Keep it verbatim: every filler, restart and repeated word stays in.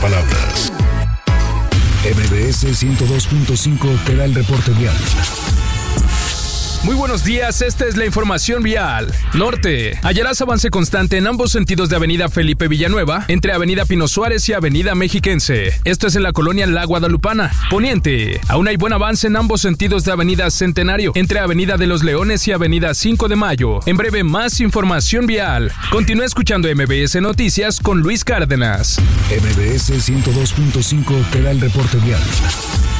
Palabras. M B S ciento dos punto cinco te da el reporte vial. Muy buenos días, esta es la información vial. Norte, hallarás avance constante en ambos sentidos de Avenida Felipe Villanueva, entre Avenida Pino Suárez y Avenida Mexiquense. Esto es en la colonia La Guadalupana. Poniente, aún hay buen avance en ambos sentidos de Avenida Centenario, entre Avenida de los Leones y Avenida cinco de Mayo. En breve, más información vial. Continúa escuchando M B S Noticias con Luis Cárdenas. M B S ciento dos punto cinco te da el reporte vial.